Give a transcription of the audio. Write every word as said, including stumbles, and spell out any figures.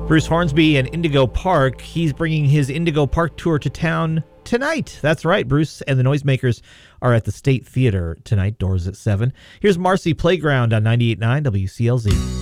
Bruce Hornsby and Indigo Park. He's bringing his Indigo Park tour to town tonight. That's right. Bruce and the Noisemakers are at the State Theater tonight. Doors at seven. Here's Marcy Playground on ninety-eight point nine W C L Z.